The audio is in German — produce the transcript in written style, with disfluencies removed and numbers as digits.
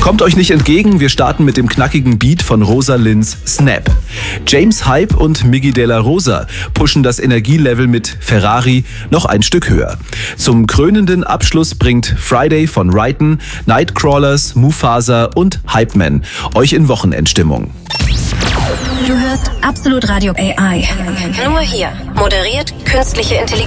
Kommt euch nicht entgegen, wir starten mit dem knackigen Beat von Rosa Lynns Snap. James Hype und Miggy De La Rosa pushen das Energielevel mit Ferrari noch ein Stück höher. Zum krönenden Abschluss bringt Friday von Ryton, Nightcrawlers, Mufasa und Hypeman euch in Wochenendstimmung. Du hörst Absolut Radio AI. Nur hier. Moderiert künstliche Intelligenz.